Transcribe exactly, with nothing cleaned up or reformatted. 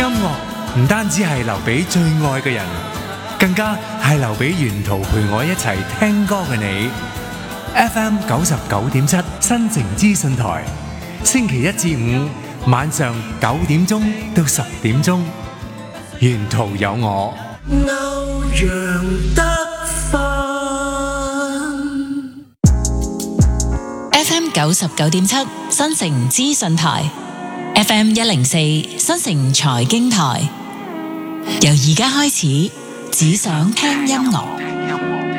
樂唔單止係留俾最愛嘅人，更加係留俾沿途陪我一齊聽歌嘅你。F M 九十九點七新城資訊台，星期一至五晚上九點鐘到十點鐘，沿途有我。 歐陽德芬 F M 九十九點七新城資訊台， F M 一零四新城財經台，由而家開始，只想聽音樂。